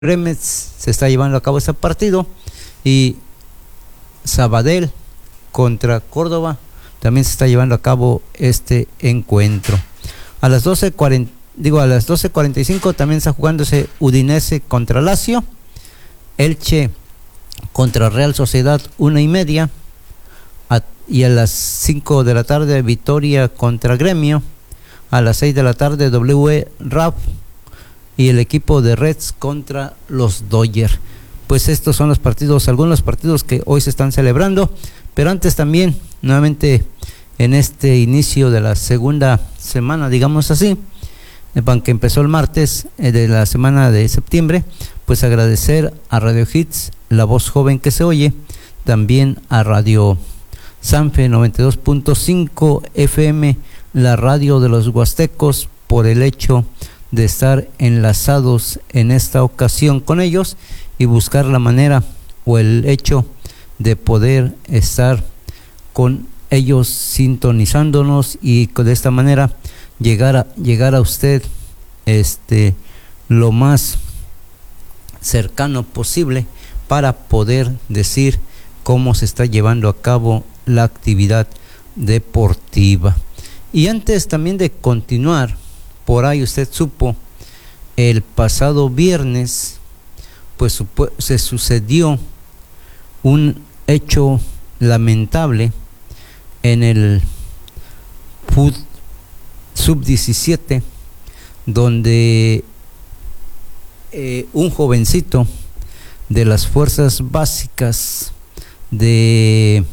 Gremetz se está llevando a cabo este partido, y Sabadell contra Córdoba también se está llevando a cabo este encuentro. A las 12:45 también está jugándose Udinese contra Lazio, Elche contra Real Sociedad 1:30, y a las 5 de la tarde Vitoria contra Gremio, a las 6 de la tarde WE-RAP y el equipo de Reds contra los Dodgers. Pues estos son los partidos, algunos partidos que hoy se están celebrando, pero antes también, nuevamente en este inicio de la segunda semana, digamos así, que empezó el martes de la semana de septiembre, pues agradecer a Radio Hits, la voz joven que se oye, también a Radio Sanfe 92.5 FM, la radio de los huastecos, por el hecho de estar enlazados en esta ocasión con ellos y buscar la manera o el hecho de poder estar con ellos sintonizándonos y de esta manera llegar a usted lo más cercano posible para poder decir cómo se está llevando a cabo la actividad deportiva. Y antes también de continuar, por ahí usted supo, el pasado viernes pues se sucedió un hecho lamentable en el FUT Sub-17, donde un jovencito de las fuerzas básicas de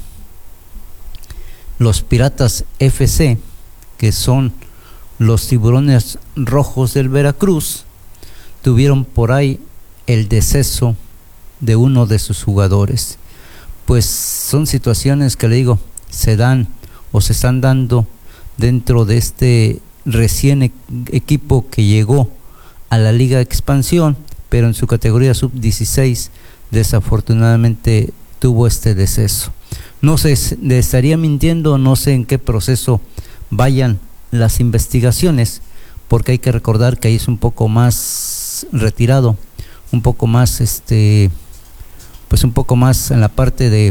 los Piratas FC, que son los Tiburones Rojos del Veracruz, tuvieron por ahí el deceso de uno de sus jugadores. Pues son situaciones que le digo, se dan o se están dando dentro de este recién equipo que llegó a la Liga de Expansión, pero en su categoría sub-16 desafortunadamente tuvo este deceso. No sé, le estaría mintiendo, no sé en qué proceso vayan las investigaciones, porque hay que recordar que ahí es un poco más retirado, un poco más pues un poco más en la parte de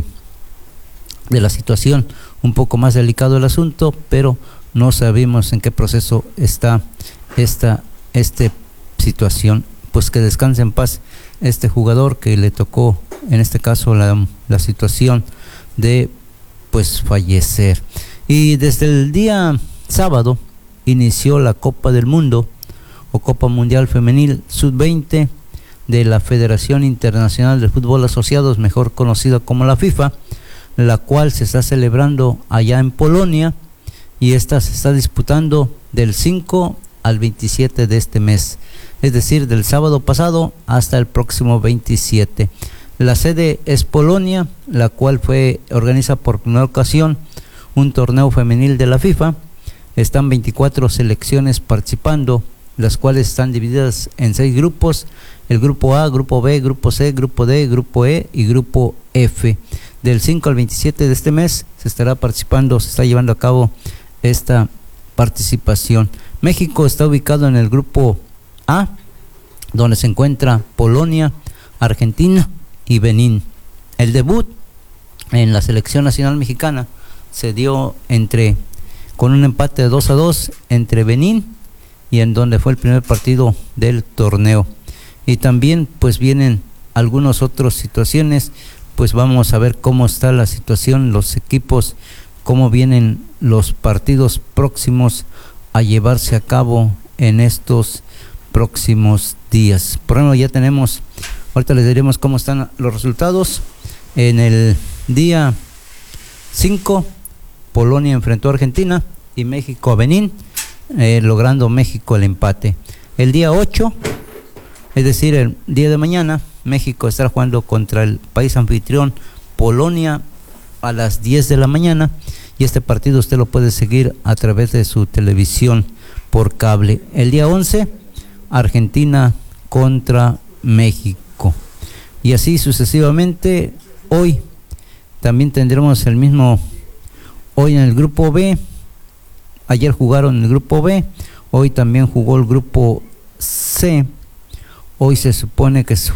la situación, un poco más delicado el asunto, pero no sabemos en qué proceso está esta situación. Pues que descanse en paz este jugador que le tocó en este caso la situación de pues fallecer. Y desde el día sábado inició la Copa del Mundo o Copa Mundial Femenil Sub-20 de la Federación Internacional de Fútbol Asociados, mejor conocida como la FIFA, la cual se está celebrando allá en Polonia, y esta se está disputando del 5 al 27 de este mes, es decir, del sábado pasado hasta el próximo 27. La sede es Polonia, la cual organiza por primera ocasión un torneo femenil de la FIFA. Están 24 selecciones participando, las cuales están divididas en 6 grupos: el grupo A, grupo B, grupo C, grupo D, grupo E y grupo F. Del 5 al 27 de este mes se está llevando a cabo esta participación. México está ubicado en el grupo A, donde se encuentra Polonia, Argentina y Benín. El debut en la selección nacional mexicana se dio con un empate de 2-2 entre Benín, y en donde fue el primer partido del torneo. Y también pues vienen algunas otras situaciones, pues vamos a ver cómo está la situación, los equipos, cómo vienen los partidos próximos a llevarse a cabo en estos próximos días. Por ejemplo, ya tenemos, ahorita les diremos cómo están los resultados. En el día 5, Polonia enfrentó a Argentina y México a Benín, logrando México el empate. El día 8, es decir, el día de mañana, México estará jugando contra el país anfitrión Polonia a las 10 de la mañana, y este partido usted lo puede seguir a través de su televisión por cable. El día 11, Argentina contra México, y así sucesivamente. Hoy también tendremos el mismo. Hoy en el grupo B, ayer jugaron el grupo B, hoy también jugó el grupo C. Hoy se supone que